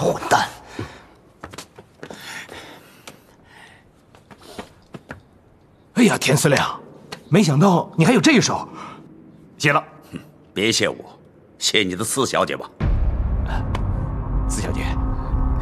混蛋！哎呀，田司令，没想到你还有这一手，谢了。 别谢我，谢你的四小姐吧。 四小姐。